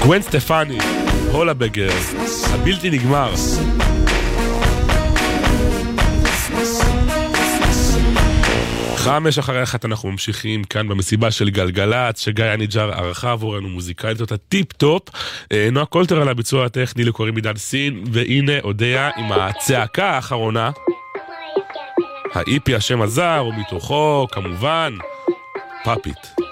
גוון סטפני, הולבגר, הבלתי נגמר. 5:55 אנחנו ממשיכים כאן במסיבה של גלגלת, שגיא אניג'ר ערכה עבורנו מוזיקלית אותה טיפ טופ. נועה קולטר על הביצוע הטכני, לקוראים עידן סין, והנה אודיה עם הצעקה האחרונה. האיפי השם הזר, ומתוכו כמובן פאפיט.